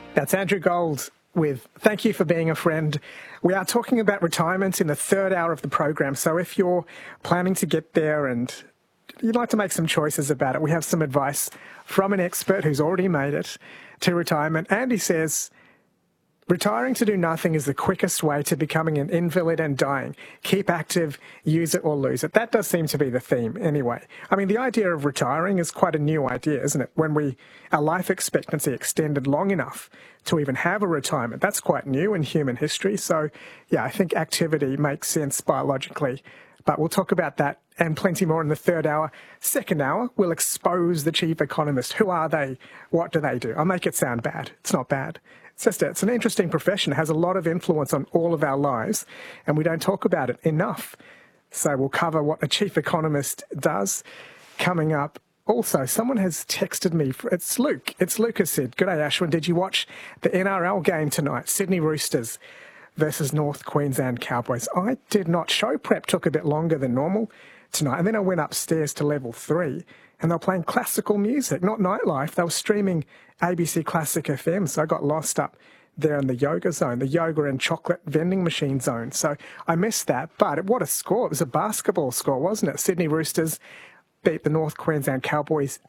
That's Andrew Gold with Thank You for Being a Friend. We are talking about retirement in the third hour of the program. So if you're planning to get there and you'd like to make some choices about it, we have some advice from an expert who's already made it to retirement. And he says, retiring to do nothing is the quickest way to becoming an invalid and dying. Keep active, use it or lose it. That does seem to be the theme anyway. I mean, the idea of retiring is quite a new idea, isn't it? When our life expectancy extended long enough to even have a retirement, that's quite new in human history. So, yeah, I think activity makes sense biologically. But we'll talk about that and plenty more in the third hour. Second hour, we'll expose the chief economist. Who are they? What do they do? I'll make it sound bad. It's not bad. It's an interesting profession. It has a lot of influence on all of our lives, and we don't talk about it enough. So we'll cover what a chief economist does coming up. Also, someone has texted me. It's Luke. It's Lucas said, "G'day, Ashwin. Did you watch the NRL game tonight? Sydney Roosters versus North Queensland Cowboys." I did not. Show prep took a bit longer than normal tonight, and then I went upstairs to level 3, and they were playing classical music, not nightlife. They were streaming ABC Classic FM, so I got lost up there in the yoga zone, the yoga and chocolate vending machine zone. So I missed that, but what a score. It was a basketball score, wasn't it? Sydney Roosters beat the North Queensland Cowboys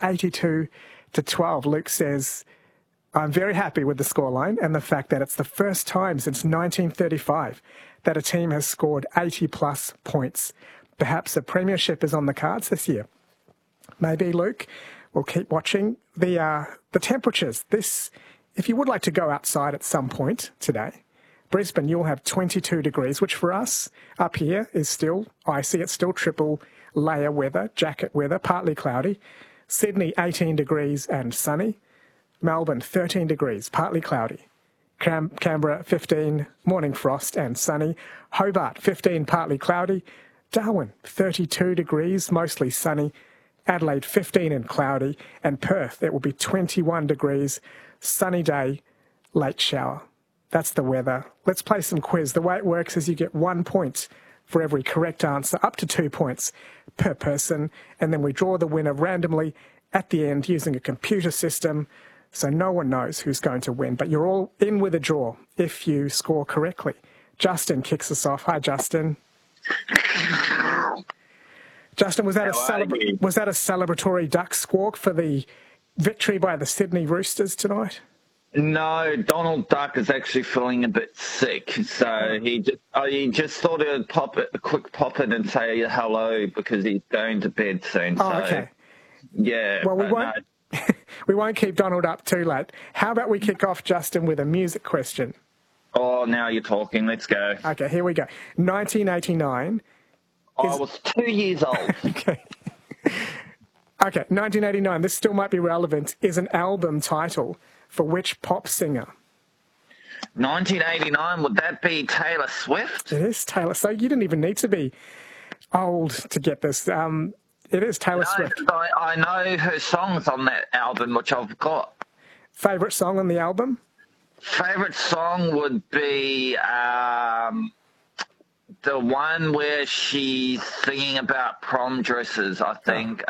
82-12. Luke says, I'm very happy with the scoreline and the fact that it's the first time since 1935 that a team has scored 80-plus points. Perhaps a premiership is on the cards this year. Maybe, Luke. We'll keep watching the temperatures. If you would like to go outside at some point today, Brisbane, you'll have 22 degrees, which for us up here is still icy. It's still triple layer weather, jacket weather, partly cloudy. Sydney, 18 degrees and sunny. Melbourne, 13 degrees, partly cloudy. Canberra, 15, morning frost and sunny. Hobart, 15, partly cloudy. Darwin, 32 degrees, mostly sunny. Adelaide, 15 and cloudy. And Perth, it will be 21 degrees, sunny day, late shower. That's the weather. Let's play some quiz. The way it works is you get 1 point for every correct answer, up to 2 points per person. And then we draw the winner randomly at the end using a computer system. So no one knows who's going to win. But you're all in with a draw if you score correctly. Justin kicks us off. Hi, Justin. Justin, was that a celebratory duck squawk for the victory by the Sydney Roosters tonight? No, Donald Duck is actually feeling a bit sick, so he just thought he would quick pop in and say hello because he's going to bed soon. Oh, okay. Yeah. Well, we won't keep Donald up too late. How about we kick off, Justin, with a music question? Oh, now you're talking. Let's go. Okay, here we go. 1989. I was 2 years old. Okay. Okay, 1989, this still might be relevant, is an album title for which pop singer? 1989, would that be Taylor Swift? It is Taylor. So you didn't even need to be old to get this. It is Taylor Swift. I know her songs on that album, which I've got. Favourite song on the album? Favourite song would be the one where she's singing about prom dresses, I think.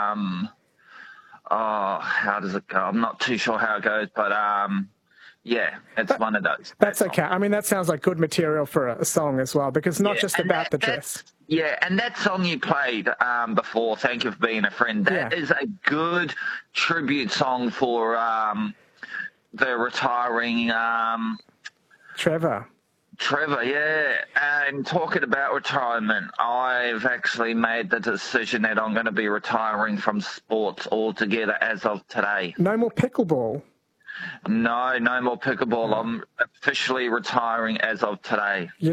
How does it go? I'm not too sure how it goes, but yeah, it's one of those. That's okay. I mean, that sounds like good material for a song as well, because it's not just about the dress. Yeah, and that song you played before, Thank You for Being a Friend, that is a good tribute song for the retiring Trevor, yeah. And talking about retirement, I've actually made the decision that I'm going to be retiring from sports altogether as of today. No more pickleball? No more pickleball. I'm officially retiring as of today.